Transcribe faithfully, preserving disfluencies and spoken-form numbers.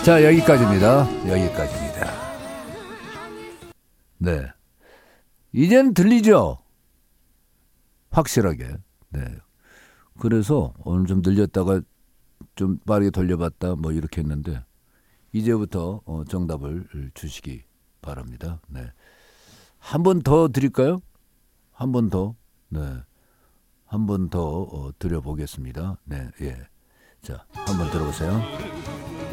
자, 여기까지입니다. 여기까지입니다. 네. 이제는 들리죠? 확실하게. 네. 그래서 오늘 좀 늘렸다가 좀 빠르게 돌려봤다 뭐 이렇게 했는데 이제부터 어, 정답을 주시기 바랍니다. 네. 한 번 더 드릴까요? 한 번 더. 네. 한 번 더 어, 드려보겠습니다. 네. 예. 자, 한번 들어보세요.